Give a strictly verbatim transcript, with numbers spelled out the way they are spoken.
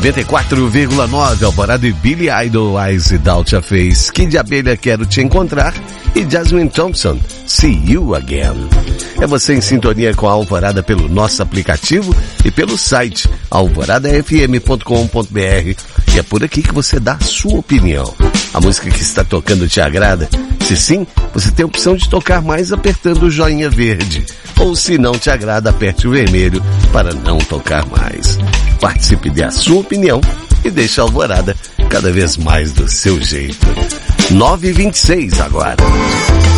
noventa e quatro vírgula nove, Alvorada e Billy Idol, Eyes Without a Face, Kid Abelha, Quero Te Encontrar, e Jasmine Thompson, See You Again. É você em sintonia com a Alvorada pelo nosso aplicativo e pelo site alvorada f m ponto com ponto b r, e é por aqui que você dá a sua opinião. A música que está tocando te agrada? Se sim, você tem a opção de tocar mais apertando o joinha verde. Ou se não te agrada, aperte o vermelho para não tocar mais. Participe, dê a sua opinião e deixe a Alvorada cada vez mais do seu jeito. nove e vinte e seis agora.